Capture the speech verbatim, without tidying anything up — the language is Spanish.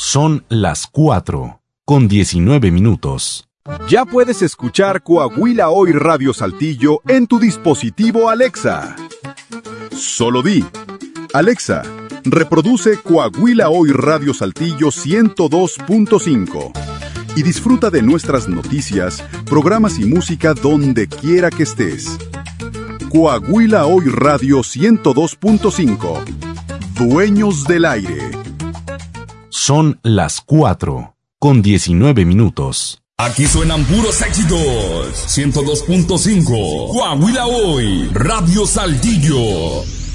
Son las cuatro, con diecinueve minutos. Ya puedes escuchar Coahuila Hoy Radio Saltillo en tu dispositivo Alexa. Solo di, Alexa, reproduce Coahuila Hoy Radio Saltillo ciento dos punto cinco y disfruta de nuestras noticias, programas y música donde quiera que estés. Coahuila Hoy Radio ciento dos punto cinco. Dueños del aire. Son las cuatro, con diecinueve minutos. Aquí suenan puros éxitos. ciento dos punto cinco. Coahuila Hoy, Radio Saltillo.